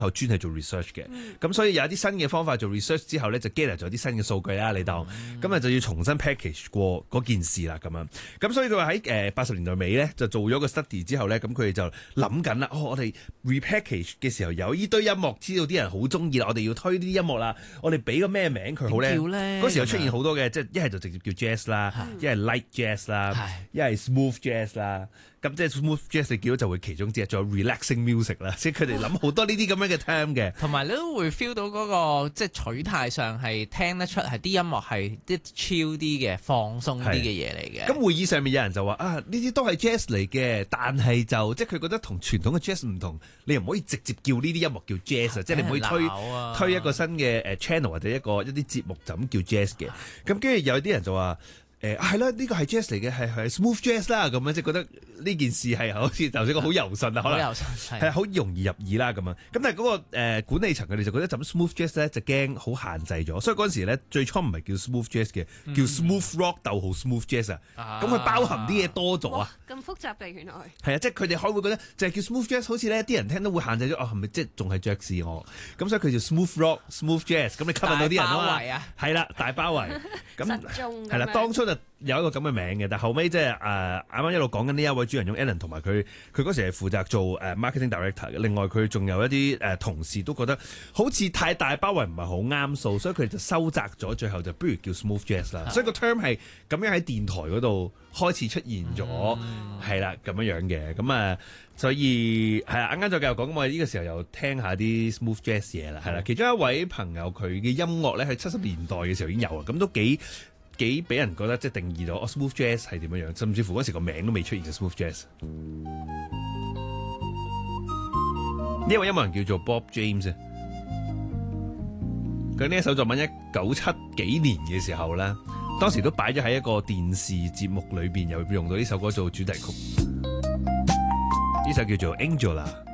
專係做 research 嘅，咁所以有一啲新嘅方法做 research 之後咧，就 gather 咗啲新嘅數據啦，你當，咁就要重新 package 過嗰件事啦，咁樣，咁所以佢話喺80年代尾咧就做咗個 study 之後咧，咁佢哋就諗緊啦，我哋 repackage 嘅時候有呢堆音樂，知道啲人好中意啦，我哋要推呢啲音樂啦，我哋俾個咩名佢好咧？嗰時候出現好多嘅，即係一係就直接叫 jazz 啦，一係 light jazz 啦，一係 smooth jazz 啦。咁即係 smooth jazz 你見到就會其中之一，仲有 relaxing music 啦，即係佢哋諗好多呢啲咁樣嘅 term 嘅。 同埋你都會 feel 到嗰個即係取態上係聽得出係啲音樂係啲 chill 啲嘅、放鬆啲嘅嘢嚟嘅。 咁會議上面有人就話啊，呢啲都係 jazz 嚟嘅，但係就即係佢覺得同傳統嘅 jazz 唔同，你又唔可以直接叫呢啲音樂叫 jazz 啊，即係你唔可以推一個新嘅channel 或者一啲節目就咁叫 jazz 嘅。咁跟住有啲人就話。係啦，呢個係 jazz 嚟嘅，係 smooth jazz 啦，咁樣即係覺得呢件事係好似頭先個好柔順啊，可能係好容易入耳啦咁樣。咁但係嗰個管理層佢哋就覺得就咁 smooth jazz 咧就驚好限制咗，所以嗰陣時咧最初唔係叫 smooth jazz 嘅，叫 smooth rock-smooth jazz 啊。咁佢包含啲嘢多咗啊。 咁複雜嘅原來。係啊，即係佢哋可能會覺得就係叫 smooth jazz， 好似咧啲人聽到會限制咗，係咪即係仲係爵士樂？咁所以佢叫 smooth rock、smooth jazz， 咁你吸引到啲人啊嘛。係啦，大包圍。咁係啦，當初就有一個咁嘅名嘅，但後尾即係啱啱一路講緊呢一位主人翁 Alan 同埋佢嗰時係負責做marketing director 嘅。另外佢仲有一啲同事都覺得好似太大包圍唔係好啱數，所以佢哋就收窄咗，最後就不如叫 smooth jazz 啦。所以個 term 係咁樣喺電台嗰度開始出現咗，係啦咁樣嘅。咁所以係啊，啱啱再繼續講，咁我哋呢個時候又聽下啲 smooth jazz 嘢啦，係啦。其中一位朋友佢嘅音樂咧喺70年代嘅時候已經有啦，咁都幾俾人覺得即係定義咗 smooth jazz 係點樣，甚至乎嗰時個名都未出現嘅 smooth jazz。呢位音樂人叫做 Bob James， 佢呢一首作品1970幾年嘅時候咧，當時都擺咗喺一個電視節目裏邊，又用到呢首歌做主題曲。呢首叫做 Angela。